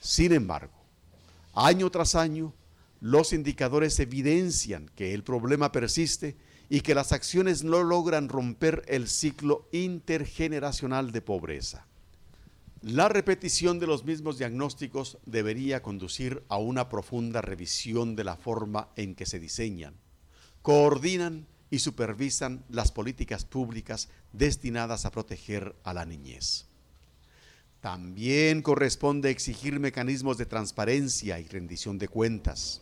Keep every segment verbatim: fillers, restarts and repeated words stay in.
Sin embargo, año tras año, los indicadores evidencian que el problema persiste y que las acciones no logran romper el ciclo intergeneracional de pobreza. La repetición de los mismos diagnósticos debería conducir a una profunda revisión de la forma en que se diseñan, coordinan y supervisan las políticas públicas destinadas a proteger a la niñez. También corresponde exigir mecanismos de transparencia y rendición de cuentas.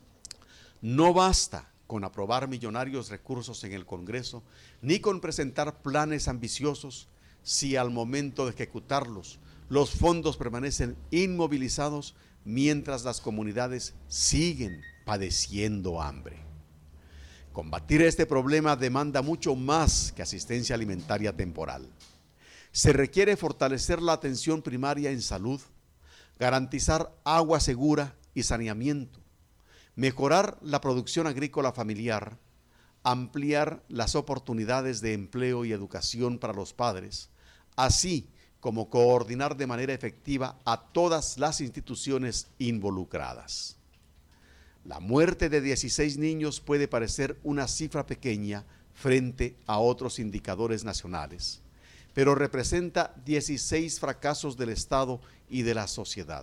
No basta con aprobar millonarios recursos en el Congreso, ni con presentar planes ambiciosos, si al momento de ejecutarlos, los fondos permanecen inmovilizados mientras las comunidades siguen padeciendo hambre. Combatir este problema demanda mucho más que asistencia alimentaria temporal. Se requiere fortalecer la atención primaria en salud, garantizar agua segura y saneamiento, mejorar la producción agrícola familiar, ampliar las oportunidades de empleo y educación para los padres, así como coordinar de manera efectiva a todas las instituciones involucradas. La muerte de dieciséis niños puede parecer una cifra pequeña frente a otros indicadores nacionales, pero representa dieciséis fracasos del Estado y de la sociedad.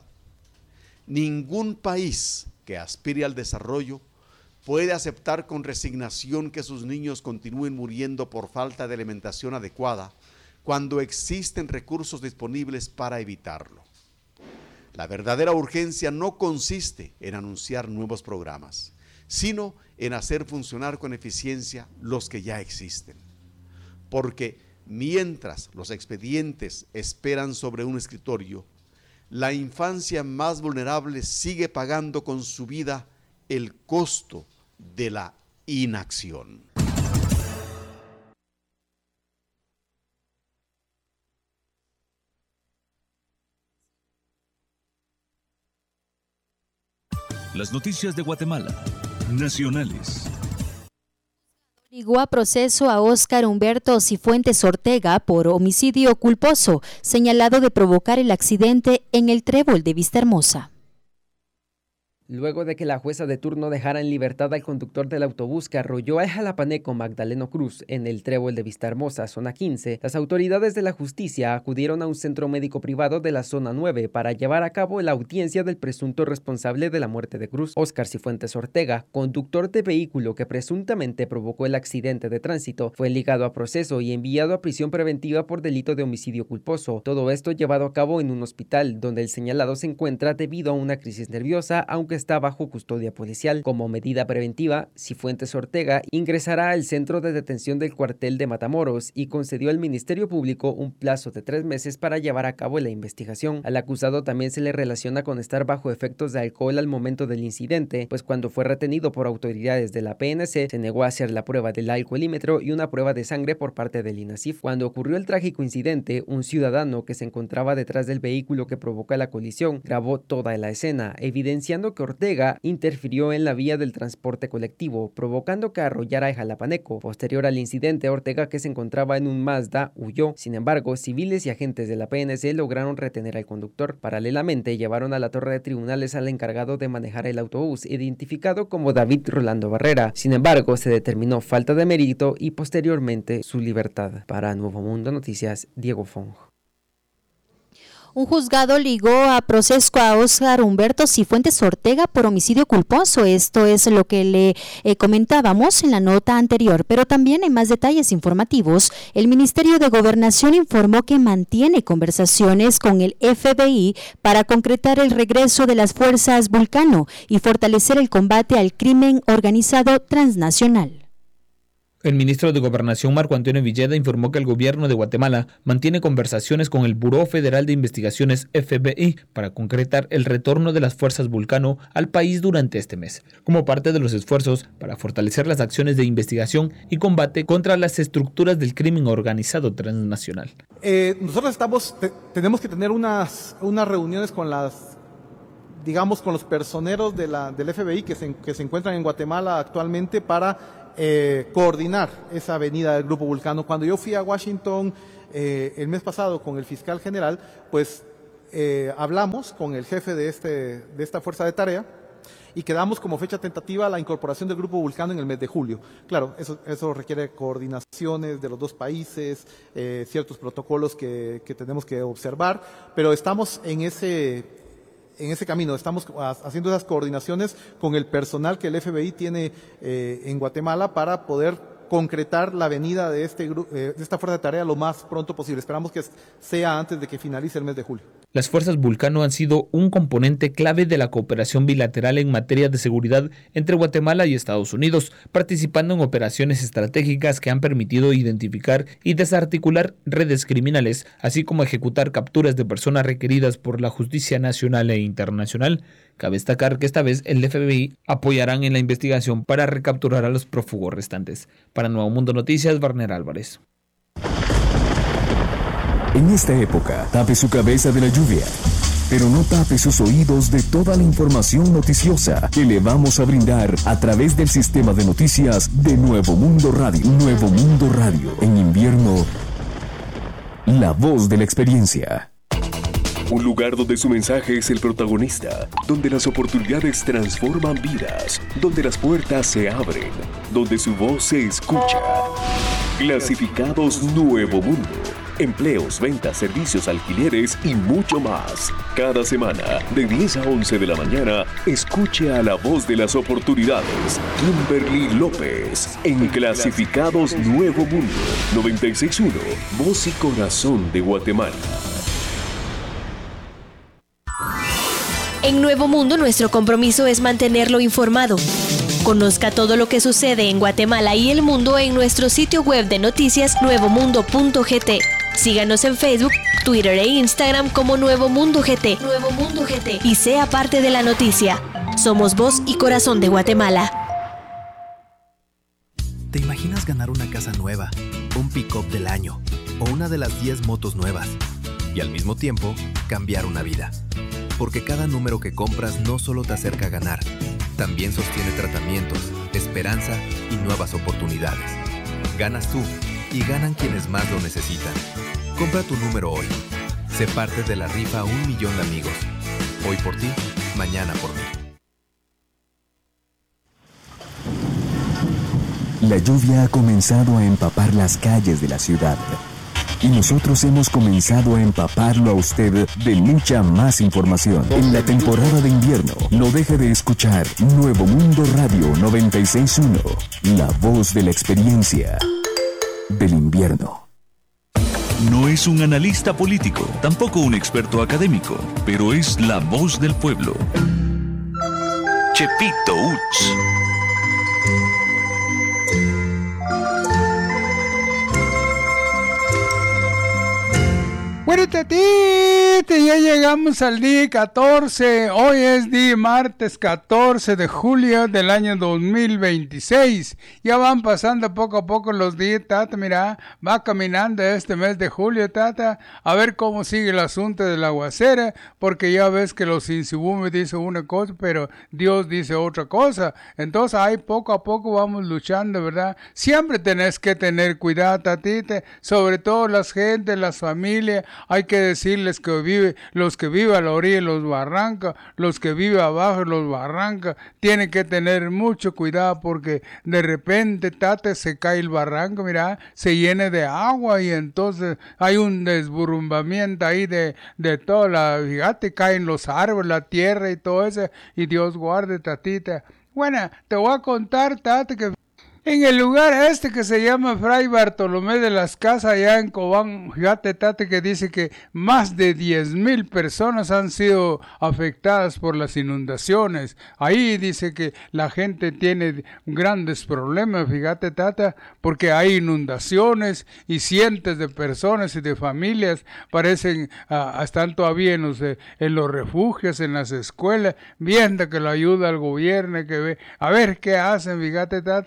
Ningún país que aspire al desarrollo puede aceptar con resignación que sus niños continúen muriendo por falta de alimentación adecuada cuando existen recursos disponibles para evitarlo. La verdadera urgencia no consiste en anunciar nuevos programas, sino en hacer funcionar con eficiencia los que ya existen. Porque mientras los expedientes esperan sobre un escritorio, la infancia más vulnerable sigue pagando con su vida el costo de la inacción. Las noticias de Guatemala, nacionales. Ligó a proceso a Óscar Humberto Cifuentes Ortega por homicidio culposo, señalado de provocar el accidente en el Trébol de Vistahermosa. Luego de que la jueza de turno dejara en libertad al conductor del autobús que arrolló al jalapaneco Magdaleno Cruz en el Trébol de Vistahermosa, zona quince, las autoridades de la justicia acudieron a un centro médico privado de la zona nueve para llevar a cabo la audiencia del presunto responsable de la muerte de Cruz, Óscar Cifuentes Ortega, conductor de vehículo que presuntamente provocó el accidente de tránsito. Fue ligado a proceso y enviado a prisión preventiva por delito de homicidio culposo. Todo esto llevado a cabo en un hospital donde el señalado se encuentra debido a una crisis nerviosa, aunque está bajo custodia policial. Como medida preventiva, Cifuentes Ortega ingresará al centro de detención del cuartel de Matamoros y concedió al Ministerio Público un plazo de tres meses para llevar a cabo la investigación. Al acusado también se le relaciona con estar bajo efectos de alcohol al momento del incidente, pues cuando fue retenido por autoridades de la P N C se negó a hacer la prueba del alcoholímetro y una prueba de sangre por parte del INASIF. Cuando ocurrió el trágico incidente, un ciudadano que se encontraba detrás del vehículo que provoca la colisión grabó toda la escena, evidenciando que Ortega interfirió en la vía del transporte colectivo, provocando que arrollara a jalapaneco. Posterior al incidente, Ortega, que se encontraba en un Mazda, huyó. Sin embargo, civiles y agentes de la P N C lograron retener al conductor. Paralelamente, llevaron a la torre de tribunales al encargado de manejar el autobús, identificado como David Rolando Barrera. Sin embargo, se determinó falta de mérito y posteriormente su libertad. Para Nuevo Mundo Noticias, Diego Fong. Un juzgado ligó a proceso a Óscar Humberto Cifuentes Ortega por homicidio culposo. Esto es lo que le eh, comentábamos en la nota anterior, pero también en más detalles informativos, el Ministerio de Gobernación informó que mantiene conversaciones con el F B I para concretar el regreso de las fuerzas Vulcano y fortalecer el combate al crimen organizado transnacional. El ministro de Gobernación, Marco Antonio Villeda, informó que el gobierno de Guatemala mantiene conversaciones con el Buró Federal de Investigaciones F B I para concretar el retorno de las fuerzas Vulcano al país durante este mes, como parte de los esfuerzos para fortalecer las acciones de investigación y combate contra las estructuras del crimen organizado transnacional. Eh, nosotros estamos, te, tenemos que tener unas, unas reuniones con las, digamos, con los personeros de la, del F B I que se, que se encuentran en Guatemala actualmente para Eh, coordinar esa venida del Grupo Vulcano. Cuando yo fui a Washington eh, el mes pasado con el fiscal general, pues eh, hablamos con el jefe de, este, de esta fuerza de tarea y quedamos como fecha tentativa la incorporación del Grupo Vulcano en el mes de julio. Claro, eso, eso requiere coordinaciones de los dos países, eh, ciertos protocolos que, que tenemos que observar, pero estamos en ese, en ese camino, estamos haciendo esas coordinaciones con el personal que el F B I tiene eh, en Guatemala para poder concretar la venida de, este, eh, de esta fuerza de tarea lo más pronto posible. Esperamos que sea antes de que finalice el mes de julio. Las fuerzas Vulcano han sido un componente clave de la cooperación bilateral en materia de seguridad entre Guatemala y Estados Unidos, participando en operaciones estratégicas que han permitido identificar y desarticular redes criminales, así como ejecutar capturas de personas requeridas por la justicia nacional e internacional. Cabe destacar que esta vez el F B I apoyarán en la investigación para recapturar a los prófugos restantes. Para Nuevo Mundo Noticias, Barner Álvarez. En esta época, tape su cabeza de la lluvia, pero no tape sus oídos de toda la información noticiosa que le vamos a brindar a través del sistema de noticias de Nuevo Mundo Radio. Nuevo Mundo Radio. En invierno, la voz de la experiencia. Un lugar donde su mensaje es el protagonista, donde las oportunidades transforman vidas, donde las puertas se abren, donde su voz se escucha. Clasificados Nuevo Mundo. Empleos, ventas, servicios, alquileres y mucho más. Cada semana, de diez a once de la mañana, escuche a la voz de las oportunidades, Kimberly López, en Clasificados Nuevo Mundo, noventa y seis punto uno, voz y corazón de Guatemala. En Nuevo Mundo, nuestro compromiso es mantenerlo informado. Conozca todo lo que sucede en Guatemala y el mundo en nuestro sitio web de noticias nuevo mundo punto g t. Síganos en Facebook, Twitter e Instagram como Nuevo Mundo G T. Nuevo Mundo G T. Y sea parte de la noticia. Somos voz y corazón de Guatemala. ¿Te imaginas ganar una casa nueva, un pick-up del año o una de las diez motos nuevas? Y al mismo tiempo, cambiar una vida. Porque cada número que compras no solo te acerca a ganar, también sostiene tratamientos, esperanza y nuevas oportunidades. Ganas tú y ganan quienes más lo necesitan. Compra tu número hoy. Sé parte de la rifa Un Millón de Amigos. Hoy por ti, mañana por mí. La lluvia ha comenzado a empapar las calles de la ciudad. Y nosotros hemos comenzado a empaparlo a usted de mucha más información. En la temporada de invierno, no deje de escuchar Nuevo Mundo Radio noventa y seis punto uno, la voz de la experiencia del invierno. No es un analista político, tampoco un experto académico, pero es la voz del pueblo. Chepito Uts. Bueno, tatite, ya llegamos al día catorce. Hoy es día martes catorce de julio del año dos mil veintiséis. Ya van pasando poco a poco los días, tata. Mira, va caminando este mes de julio, tata. A ver cómo sigue el asunto de la aguacera, porque ya ves que los Insibume dicen una cosa, pero Dios dice otra cosa. Entonces ahí poco a poco vamos luchando, ¿verdad? Siempre tenés que tener cuidado, tatite, sobre todo las gentes, las familias. Hay que decirles que vive, los que viven a la orilla de los barrancos, los que viven abajo de los barrancos, tienen que tener mucho cuidado porque de repente, tate, se cae el barranco, mira, se llena de agua y entonces hay un desburumbamiento ahí de, de toda la, fíjate, caen los árboles, la tierra y todo eso, y Dios guarde, tatita. Bueno, te voy a contar, tate, que en el lugar este que se llama Fray Bartolomé de las Casas, allá en Cobán, fíjate, tate, que dice que más de diez mil personas han sido afectadas por las inundaciones. Ahí dice que la gente tiene grandes problemas, fíjate, tata, porque hay inundaciones y cientos de personas y de familias parecen, uh, están todavía en los, en los refugios, en las escuelas, viendo que lo ayuda al gobierno, que ve, a ver qué hacen, fíjate, tata.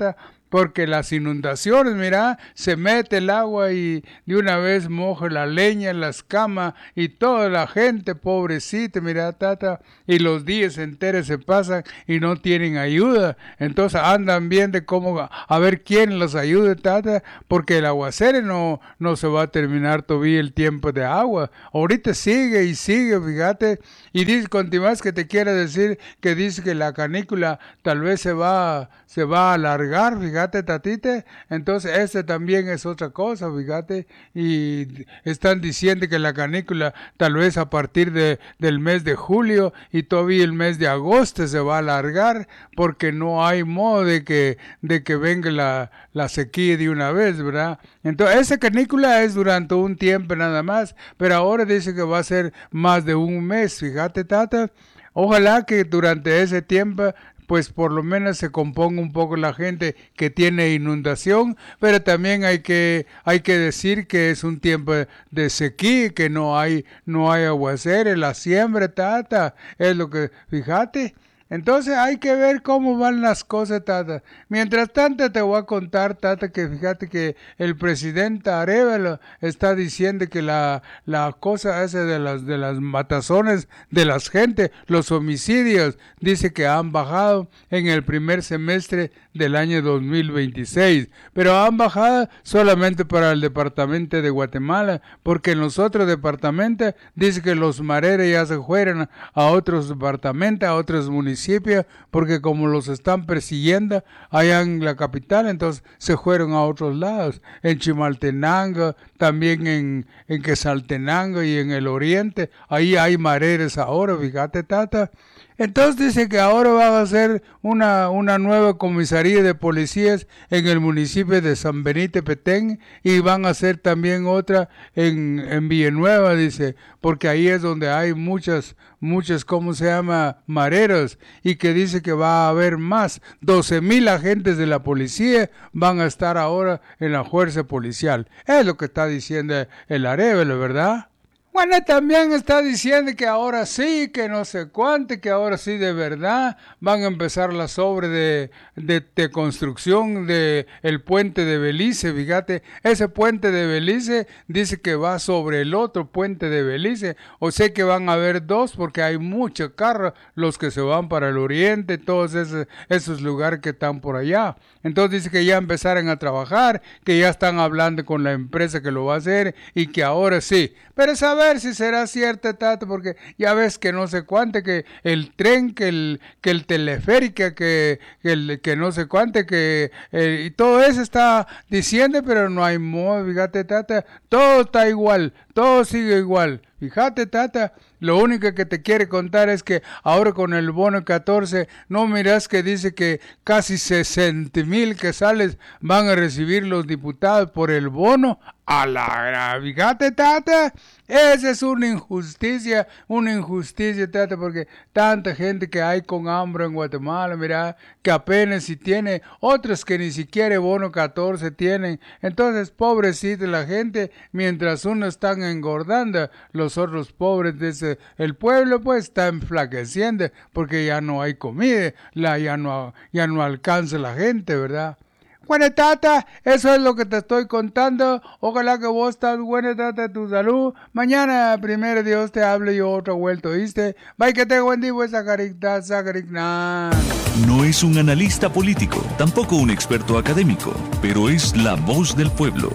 porque las inundaciones, mira, se mete el agua y de una vez moja la leña, las camas y toda la gente, pobrecita, mira, tata, y los días enteros se pasan y no tienen ayuda, entonces andan bien de cómo, a ver quién los ayude, tata, porque el aguacero no, no se va a terminar todavía el tiempo de agua, ahorita sigue y sigue, fíjate, y dice, continuas que te quiere decir que dice que la canícula tal vez se va, se va a alargar, fíjate, tatite, entonces este también es otra cosa, fíjate, y están diciendo que la canícula tal vez a partir de, del mes de julio y todavía el mes de agosto se va a alargar, porque no hay modo de que, de que venga la, la sequía de una vez, ¿verdad? Entonces esa canícula es durante un tiempo nada más, pero ahora dice que va a ser más de un mes, fíjate, tata, ojalá que durante ese tiempo pues por lo menos se componga un poco la gente que tiene inundación, pero también hay que hay que decir que es un tiempo de sequía, que no hay no hay aguacero, la siembra, tata, es lo que, fíjate. Entonces hay que ver cómo van las cosas, tata. Mientras tanto te voy a contar, tata, que fíjate que el presidente Arevalo está diciendo que la, la cosa esa de las, de las matazones de las gente, los homicidios, dice que han bajado en el primer semestre del año dos mil veintiséis, pero han bajado solamente para el departamento de Guatemala, porque en los otros departamentos dice que los mareros ya se fueron a otros departamentos, a otros municipios, porque como los están persiguiendo allá en la capital, entonces se fueron a otros lados, en Chimaltenango, también en, en Quetzaltenango y en el oriente, ahí hay mareros ahora, fíjate, tata. Entonces dice que ahora van a hacer una, una nueva comisaría de policías en el municipio de San Benito Petén y van a hacer también otra en, en Villanueva, dice, porque ahí es donde hay muchas, muchas, ¿cómo se llama?, mareros, y que dice que va a haber más, doce mil agentes de la policía van a estar ahora en la fuerza policial. Es lo que está diciendo el Arevalo, ¿verdad? Bueno, también está diciendo que ahora sí, que no sé cuánto, que ahora sí de verdad van a empezar las obras de, de, de construcción de el puente de Belice, fíjate, ese puente de Belice dice que va sobre el otro puente de Belice, o sea que van a haber dos porque hay muchos carros, los que se van para el oriente, todos esos, esos lugares que están por allá. Entonces dice que ya empezaron a trabajar, que ya están hablando con la empresa que lo va a hacer y que ahora sí. Pero saber si será cierto, Tato, porque ya ves que no sé cuánto, que el tren, que el, que el teleférico, que, que, el, que no sé cuánto, que eh, y todo eso está diciendo, pero no hay modo, fíjate, Tata, todo está igual, todo sigue igual. Fíjate, Tata, lo único que te quiere contar es que ahora con el bono catorce, no miras que dice que casi sesenta mil quetzales van a recibir los diputados por el bono. A la, fíjate, Tata, esa es una injusticia, una injusticia, Tata, porque tanta gente que hay con hambre en Guatemala, mira, que apenas si tiene, otros que ni siquiera bono catorce tienen. Entonces, pobrecita la gente, mientras unos están engordando, los otros pobres de ese, el pueblo pues está enflaqueciendo porque ya no hay comida, la, ya, no, ya no alcanza la gente, ¿verdad? Bueno, Tata, eso es lo que te estoy contando. Ojalá que vos estás buena, Tata, tu salud. Mañana, primero Dios, te hable yo otra vuelta, ¿oíste? Bye, que te buen día, sacaricta, sacaricna. No es un analista político, tampoco un experto académico, pero es la voz del pueblo.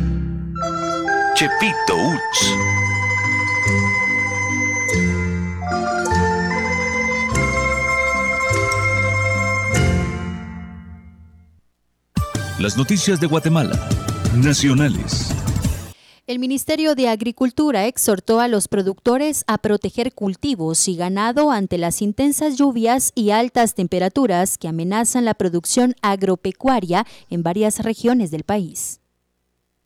Chepito Uts. Las noticias de Guatemala, nacionales. El Ministerio de Agricultura exhortó a los productores a proteger cultivos y ganado ante las intensas lluvias y altas temperaturas que amenazan la producción agropecuaria en varias regiones del país.